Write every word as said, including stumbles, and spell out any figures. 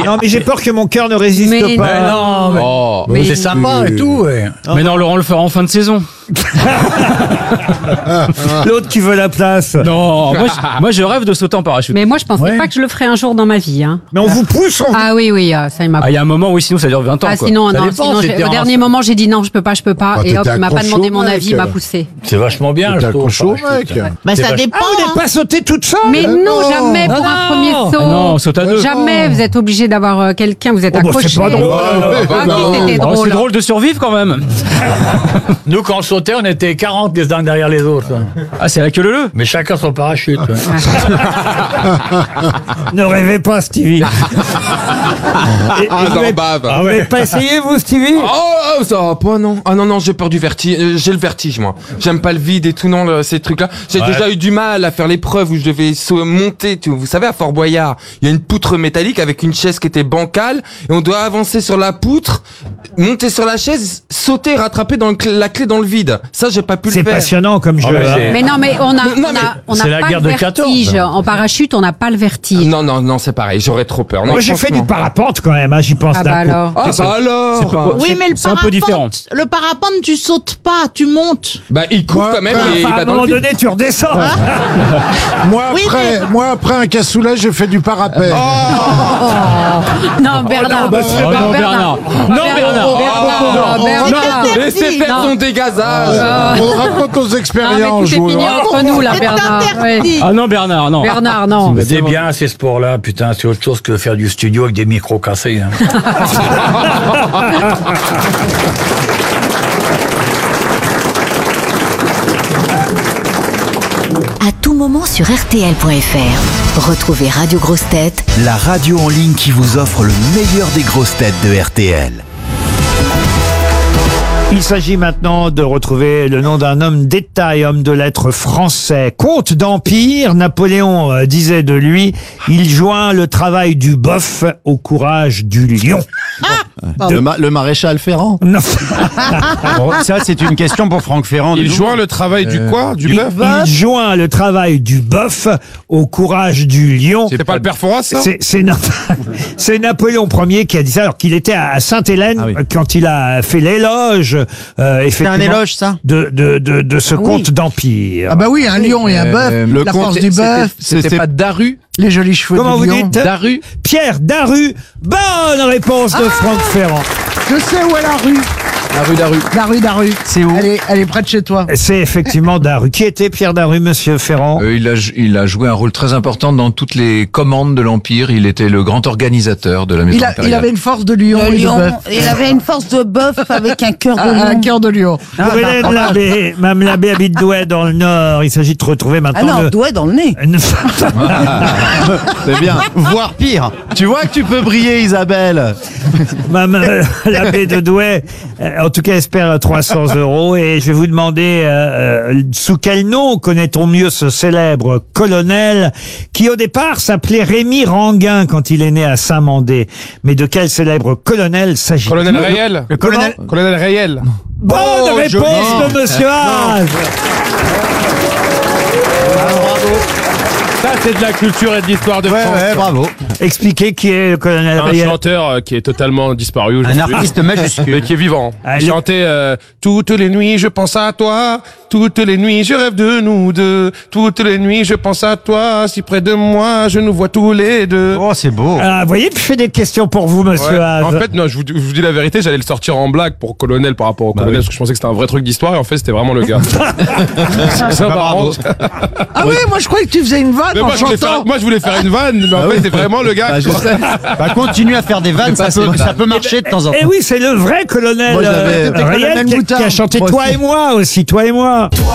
Non, mais j'ai peur que mon cœur ne résiste Mais pas. Mais non, mais, Oh. mais c'est sympa et tout. Ouais. Mais non, Laurent le fera en fin de saison. L'autre qui veut la place. Non, moi je, moi, je rêve de sauter en parachute. Mais moi, je pensais Ouais. pas que je le ferais un jour dans ma vie. Hein. Mais on vous pousse, on vous... Ah oui, oui, euh, ça il m'a. Ah, il y a un moment, oui, sinon ça dure vingt ans. Ah quoi. sinon, Ça non, dépend, sinon j'ai- c'était au en- dernier moment, j'ai dit non, je peux pas, je peux pas. Bah, et hop, t'étais il m'a pas accroché demandé au mon mec. avis, il m'a poussé. C'est vachement bien. T'es je trouve, accroché au parachute. mec. Bah, C'est ça vach- dépend. Ah, vous n'êtes pas sauté toute seule? Mais non, non. jamais pour Ah un non. premier saut. Ah non, on saute à deux. Jamais, vous êtes obligé d'avoir euh, quelqu'un, vous êtes Oh, bah, accroché. c'est pas drôle. Ah, Non. si, c'était Oh, drôle. c'est drôle de survivre quand même. Nous, quand on sautait, on était quarante les uns derrière les autres. Ah, c'est la queue leu leu. Mais chacun son parachute. ouais. Ne rêvez pas, Stevie. Et- et Ah, vous dans n'avez- bave. vous n'avez pas essayé, vous, Stevie? Oh, ça va pas, non. Ah non, non, j'ai peur du vertige. Euh, j'ai le vertige, moi. J'aime pas le vide et tout, non, le- ces trucs-là. J'ai Ouais. déjà eu du mal à faire l'épreuve où je devais sau- monter, tu, vous savez, à Fort Boyard. Il y a une poutre métallique avec une chaise qui était bancale et on doit avancer sur la poutre, monter sur la chaise, sauter, rattraper dans le cl- la clé dans le vide. Ça, j'ai pas pu C'est le faire. passionnant comme jeu. mais hein. c'est- Mais non, mais on a, Non, on mais a, on c'est n'a la pas guerre le de quatorze. vertige. En parachute, on n'a pas le vertige. Non, non, non, c'est pareil. J'aurais trop peur. Non, Moi, j'ai fait franchement. du parapente quand même, hein, j'y pense Ah d'un bah coup. alors. Ah, bah alors. Oui, mais le c'est un peu parapente, différent. le parapente, tu sautes pas, tu montes. Bah, il court Moi, quand même enfin, et il Enfin, à va un dans moment le vide. donné, tu redescends. Moi, Oui, après, moi, après un cassoulet, je fais du parapet. Non, Bernard. bah, c'est Oh non, Bernard. Non, Bernard. Bernard. Non, Bernard. laissez faire Non. son dégazage. On raconte nos Non, mais expériences. tout est je vous- fini entre nous, là, C'est Bernard. Ouais. interdit. Ah non, Bernard, non. Bernard, non. Mais c'est bien ces sports-là, putain, c'est autre chose que faire du studio avec des micros cassés. hein. À tout moment sur R T L point F R. Retrouvez Radio Grosses Têtes La radio en ligne qui vous offre le meilleur des grosses têtes de R T L. Il s'agit maintenant de retrouver le nom d'un homme d'État et homme de lettres français. Comte d'Empire, Napoléon euh, disait de lui, il joint le travail du bœuf au courage du lion. Le, ma- le maréchal Ferrand. Non. Bon, ça, c'est une question pour Franck Ferrand. Il joint le travail du quoi? Du bœuf? Il joint le travail du bœuf au courage du lion. C'est pas le père Fouras, ça? C'est, c'est, Na- c'est Napoléon Ier qui a dit ça, alors qu'il était à Sainte-Hélène Ah oui. quand il a fait l'éloge. Euh, C'est un effectivement, éloge, ça de, de, de, de ce Ah oui. comte d'Empire. Ah bah oui, un lion et un bœuf, le la comte- force du bœuf, C'était c'était pas Daru? les jolis cheveux Comment du vous lion. dites? Daru. Pierre Daru. Bonne réponse de Franck Ferrand. Je sais où est la rue. La rue Daru. La rue Daru. C'est où Elle est, elle est près de chez toi. C'est effectivement Daru. Qui était Pierre Daru, monsieur Ferrand? Euh, il, a, il a joué un rôle très important dans toutes les commandes de l'Empire. Il était le grand organisateur de la maison Il, a- il impériale. avait une force de lion Le et de lion, bœuf. il avait une force de bœuf avec un cœur de Un, un lion. cœur de lion. Pour Hélène Labbé, Mme Labbé habite Douai dans le Nord. Il s'agit de retrouver Ah maintenant non, le... doigt dans le nez. C'est bien. Voire pire. Tu vois que tu peux briller, Isabelle. Mme Labbé de Douai, euh, en tout cas, espère trois cents euros. Et je vais vous demander euh, euh, sous quel nom connaît-on mieux ce célèbre colonel qui, au départ, s'appelait Rémy Ranguin quand il est né à Saint-Mandé. Mais de quel célèbre colonel s'agit-il? Colonel Rayel? Le colonel... Colonel Rayel. Bonne Oh, réponse joli. de monsieur Haas. Ça, c'est de la culture et de l'histoire de Ouais, France. ouais, bravo. Expliquez qui est le colonel Un Rayel. chanteur euh, qui est totalement disparu aujourd'hui. Un artiste majuscule. Mais qui est vivant. Ah, Il le- chantait euh, toutes les nuits je pense à toi, toutes les nuits je rêve de nous deux, toutes les nuits je pense à toi, si près de moi je nous vois tous les deux. Oh, c'est beau. Ah, vous voyez, je fais des questions pour vous, monsieur Ouais. Haas. En fait, non, je vous, je vous dis la vérité, j'allais le sortir en blague pour colonel par rapport au colonel, parce que je pensais que c'était un vrai truc d'histoire, et en fait, c'était vraiment le gars. C'est ça, marrant. Ah oui, moi je croyais que tu faisais une vague Mais en moi, je voulais chantant. faire, moi, je voulais faire une vanne, mais en fait, c'est vraiment le gars. Bah, je quoi. sais. Bah, continue à faire des vannes, ça peut, ça peut marcher de temps en temps. Eh oui, c'est le vrai colonel Moi, j'avais- euh, C'était Rayel colonel qui, a- Moutard, qui a chanté moi Toi aussi. et moi aussi, Toi et moi.